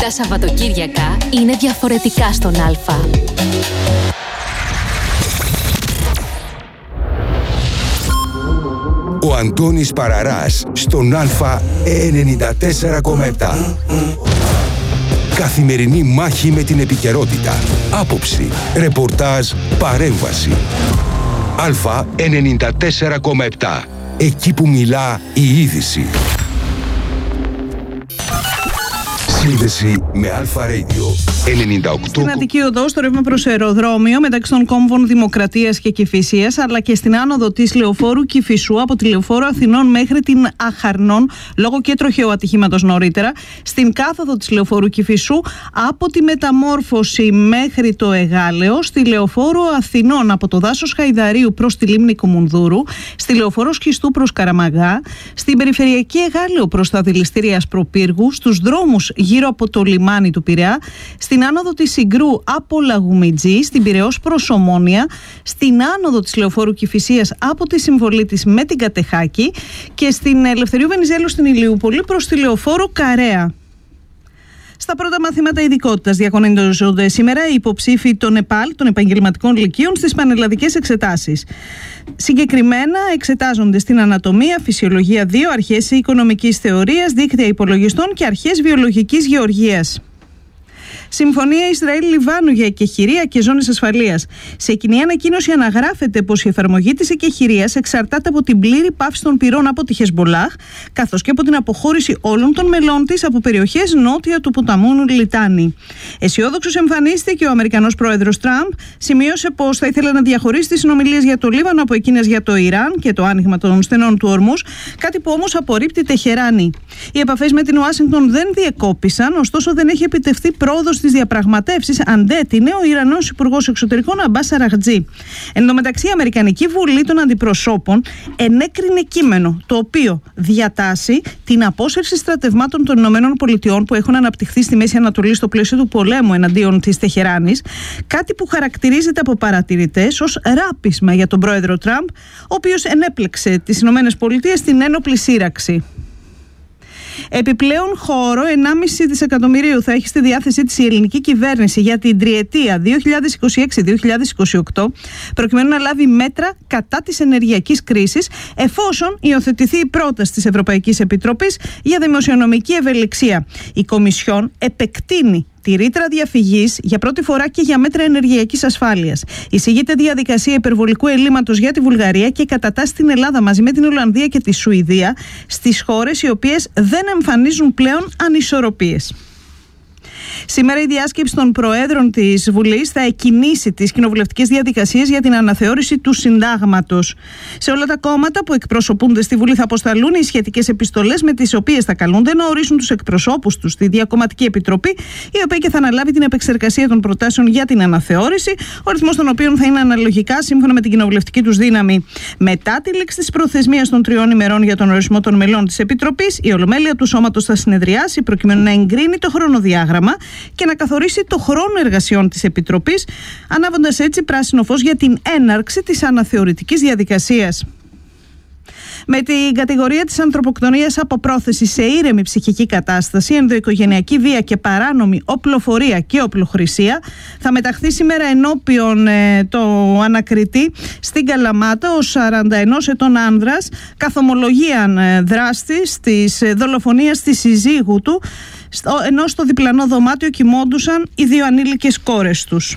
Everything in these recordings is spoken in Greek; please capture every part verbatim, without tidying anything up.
Τα Σαββατοκύριακα είναι διαφορετικά στον Α. Ο Αντώνης Παραράς στον Α ενενήντα τέσσερα κόμμα επτά. Καθημερινή μάχη με την επικαιρότητα. Άποψη, ρεπορτάζ, παρέμβαση. Α ενενήντα τέσσερα κόμμα επτά. Εκεί που μιλά η είδηση. Σύνδεση με Αλφα Radio ενενήντα οκτώ. Στην Αττική Οδό, στο ρεύμα προς αεροδρόμιο μεταξύ των κόμβων Δημοκρατίας και Κηφισίας, αλλά και στην άνοδο της λεωφόρου Κηφισού από τη λεωφόρο Αθηνών μέχρι την Αχαρνών, λόγω και τροχαίου ατυχήματος νωρίτερα, στην κάθοδο της λεωφόρου Κηφισού από τη Μεταμόρφωση μέχρι το Εγάλεο, στη λεωφόρο Αθηνών από το δάσος Χαϊδαρίου προς τη λίμνη Κουμουνδούρου, στη λεωφόρο Σχιστού προς Καραμαγά, στην περιφερειακή Εγάλεο προς τα δηληστήρια Ασπροπύργου, στους δρόμους γύρω από το λιμάνι του Πειραιά, στην άνοδο της Συγκρού από Λαγουμιτζή, στην Πειραιώς προς Ομόνια, στην άνοδο της λεωφόρου Κηφισίας από τη συμβολή της με την Κατεχάκη και στην Ελευθερίου Βενιζέλου στην Ηλιούπολη προς τη λεωφόρο Καρέα. Στα πρώτα μαθήματα ειδικότητας διαγωνίζονται σήμερα οι υποψήφοι των ΕΠΑΛ, των επαγγελματικών λυκείων, στις πανελλαδικές εξετάσεις. Συγκεκριμένα εξετάζονται στην ανατομία, φυσιολογία δύο, αρχές οικονομικής θεωρίας, δίκτυα υπολογιστών και αρχές βιολογικής γεωργίας. Συμφωνία Ισραήλ-Λιβάνου για εκεχηρία και ζώνες ασφαλείας. Σε κοινή ανακοίνωση αναγράφεται πως η εφαρμογή της εκεχηρίας εξαρτάται από την πλήρη πάυση των πυρών από τη Χεσμπολάχ, καθώς και από την αποχώρηση όλων των μελών της από περιοχές νότια του ποταμού Λιτάνη. Αισιόδοξος εμφανίστηκε ο Αμερικανός πρόεδρος Τραμπ, σημείωσε πως θα ήθελε να διαχωρίσει τις συνομιλίες για το Λίβανο από εκείνες για το Ιράν και το άνοιγμα των στενών του Ορμούς, κάτι που όμως απορρίπτει Τεχεράνη. Οι επαφές με την Ουάσιγκτον δεν διεκόπησαν, ωστόσο δεν έχει επιτευχθεί πρόοδος στις διαπραγματεύσεις, αντέτεινε ο Ιρανός Υπουργός Εξωτερικών Αμπάς Αραχτζή. Εν τω μεταξύ, η Αμερικανική Βουλή των Αντιπροσώπων ενέκρινε κείμενο το οποίο διατάσσει την απόσυρση στρατευμάτων των ΗΠΑ που έχουν αναπτυχθεί στη Μέση Ανατολή στο πλαίσιο του πολέμου εναντίον της Τεχεράνης, κάτι που χαρακτηρίζεται από παρατηρητές ως ράπισμα για τον πρόεδρο Τραμπ, ο οποίος ενέπλεξε τις ΗΠΑ στην ένοπλη σύραξη. Επιπλέον χώρο ενάμιση δισεκατομμυρίου θα έχει στη διάθεσή της η ελληνική κυβέρνηση για την τριετία δύο χιλιάδες είκοσι έξι με δύο χιλιάδες είκοσι οκτώ, προκειμένου να λάβει μέτρα κατά της ενεργειακής κρίσης, εφόσον υιοθετηθεί η πρόταση της Ευρωπαϊκής Επιτροπής για δημοσιονομική ευελιξία. Η Κομισιόν επεκτείνει τη ρήτρα διαφυγής για πρώτη φορά και για μέτρα ενεργειακής ασφάλειας. Εισηγείται διαδικασία υπερβολικού ελλείμματος για τη Βουλγαρία και κατατάσσει την Ελλάδα μαζί με την Ολλανδία και τη Σουηδία στις χώρες οι οποίες δεν εμφανίζουν πλέον ανισορροπίες. Σήμερα η διάσκεψη των Προέδρων της Βουλής θα εκκινήσει τις κοινοβουλευτικές διαδικασίες για την αναθεώρηση του συντάγματος. Σε όλα τα κόμματα που εκπροσωπούνται στη Βουλή θα αποσταλούν οι σχετικές επιστολές με τις οποίες θα καλούνται να ορίσουν τους εκπροσώπους τους στη Διακομματική Επιτροπή, η οποία και θα αναλάβει την επεξεργασία των προτάσεων για την αναθεώρηση, ο αριθμός των οποίων θα είναι αναλογικά σύμφωνα με την κοινοβουλευτική τους δύναμη. Μετά τη λήξη της προθεσμίας των τριών ημερών για τον ορισμό των μελών της Επιτροπής, η Ολομέλεια του Σώματος θα συνεδριάσει προκειμένου να εγκρίνει το χρονοδιάγραμμα και να καθορίσει το χρόνο εργασιών της Επιτροπής, ανάβοντας έτσι πράσινο φως για την έναρξη της αναθεωρητικής διαδικασίας. Με την κατηγορία της ανθρωποκτονίας από πρόθεση σε ήρεμη ψυχική κατάσταση, ενδοοικογενειακή βία και παράνομη οπλοφορία και οπλοχρησία, θα μεταχθεί σήμερα ενώπιον ε, το ανακριτή στην Καλαμάτα ο σαράντα ενός ετών άνδρας, καθομολογίαν ε, δράστης της ε, δολοφονίας της συζύγου του, ενώ στο διπλανό δωμάτιο κοιμόντουσαν οι δύο ανήλικες κόρες τους.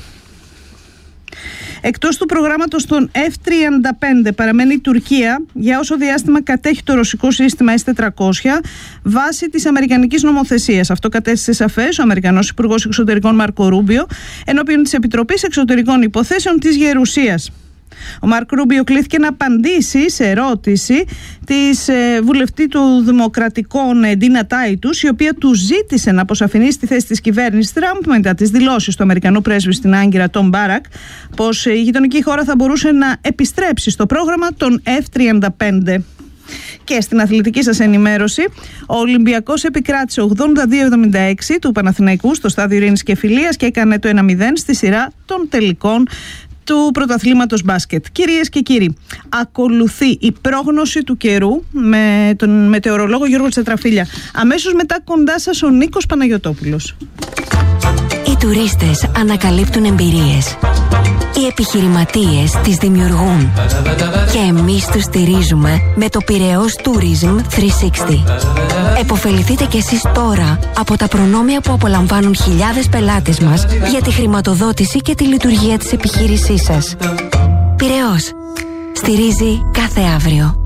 Εκτός του προγράμματος των εφ τριάντα πέντε παραμένει η Τουρκία για όσο διάστημα κατέχει το ρωσικό σύστημα ες τετρακόσια βάσει της αμερικανικής νομοθεσίας. Αυτό κατέστησε σαφές ο Αμερικανός Υπουργός Εξωτερικών Μάρκο Ρούμπιο ενώπιον της Επιτροπής Εξωτερικών Υποθέσεων της Γερουσίας. Ο Μάρκ Ρούμπιο κλήθηκε να απαντήσει σε ερώτηση της ε, βουλευτή του Δημοκρατικών ε, Ντίνα Τάιτους, η οποία του ζήτησε να αποσαφηνίσει τη θέση της κυβέρνησης Τραμπ μετά τις δηλώσεις του Αμερικανού πρέσβη στην Άγκυρα, Τον Μπάρακ, πως η γειτονική χώρα θα μπορούσε να επιστρέψει στο πρόγραμμα των εφ τριάντα πέντε. Και στην αθλητική σας ενημέρωση, ο Ολυμπιακός επικράτησε ογδόντα δύο εβδομήντα έξι του Παναθηναϊκού στο στάδιο Ειρήνης και Φιλίας και έκανε το ένα μηδέν στη σειρά των τελικών του πρωταθλήματος μπάσκετ. Κυρίες και κύριοι, ακολουθεί η πρόγνωση του καιρού με τον μετεωρολόγο Γιώργο Τσετραφίλια. Αμέσως μετά κοντά σας ο Νίκος Παναγιωτόπουλος. Οι τουρίστες ανακαλύπτουν εμπειρίες. Οι επιχειρηματίες τις δημιουργούν. Και εμείς τους στηρίζουμε με το Πειραιώς Tourism τριακόσια εξήντα. Εποφεληθείτε κι εσείς τώρα από τα προνόμια που απολαμβάνουν χιλιάδες πελάτες μας για τη χρηματοδότηση και τη λειτουργία της επιχείρησής σας. Πειραιώς. Στηρίζει κάθε αύριο.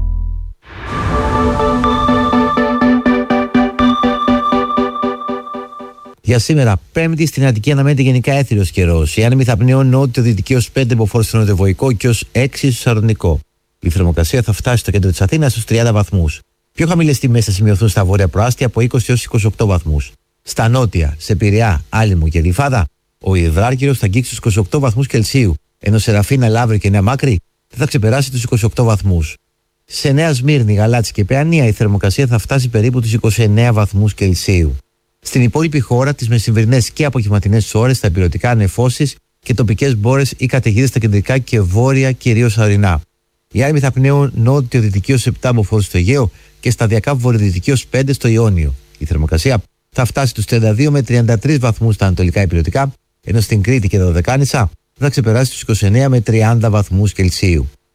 Για σήμερα, Πέμπτη, στην Αττική αναμένεται γενικά έθριος καιρός. Η άνεμη θα πνέουν νότιο-δυτική ως πέντε μποφόρ στο νοτιοβοϊκό και ως έξι στο σαρδονικό. Η θερμοκρασία θα φτάσει στο κέντρο της Αθήνας στους τριάντα βαθμούς. Πιο χαμηλές τιμές θα σημειωθούν στα βόρεια προάστια από είκοσι έως είκοσι οκτώ βαθμούς. Στα νότια, σε Πειραιά, Άλυμο και Γλυφάδα, ο υδράργυρος θα αγγίξει τους είκοσι οκτώ βαθμούς Κελσίου, ενώ σε Ραφίνα, Λαύρη και Νέα Μάκρη δεν θα ξεπεράσει τους είκοσι οκτώ βαθμούς. Σε Νέα Σμύρνη, Γαλάτσι και Παιανία η θερμοκρασία θα φτάσει περίπου τους είκοσι εννέα βαθμούς Κελσίου. Στην υπόλοιπη χώρα, τις μεσημβρινές και απογευματινές ώρες, θα υπηρετικά νεφώσεις και τοπικές μπόρες ή καταιγίδες στα κεντρικά και βόρεια, κυρίως ορεινά. Οι άνεμοι θα πνέουν νότιο-δυτική ως επτά μποφόρ στο Αιγαίο και σταδιακά βορειοδυτική ως πέντε στο Ιόνιο. Η θερμοκρασία θα φτάσει στους τριάντα δύο με τριάντα τρεις βαθμούς στα ανατολικά υπηρετικά, ενώ στην Κρήτη και τα Δωδεκάνησα θα ξεπεράσει τους είκοσι εννέα με τριάντα βαθμούς Κελσίου.